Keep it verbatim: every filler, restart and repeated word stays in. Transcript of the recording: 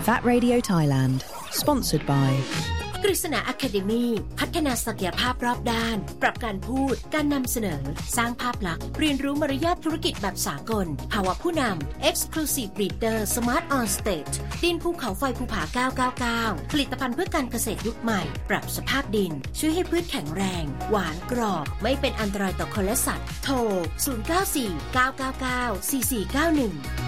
V A T Radio Thailand Sponsored by กฤษณา Academy พัฒนาศักยภาพรอบด้านปรับการพูดการนำเสนอสร้างภาพลักษณ์เรียนรู้มารยาทธุรกิจแบบสากลภาวะผู้นำ Exclusive Breeder Smart on Stage ดินภูเขาไฟภูผาเก้าเก้าเก้าผลิตภัณฑ์เพื่อการเกษตรยุคใหม่ปรับสภาพดินช่วยให้พืชแข็งแรงหวานกรอบไม่เป็นอันตรายต่อคนและสัตว์โทรศูนย์ เก้า สี่ เก้า เก้า เก้า สี่ สี่ เก้า หนึ่ง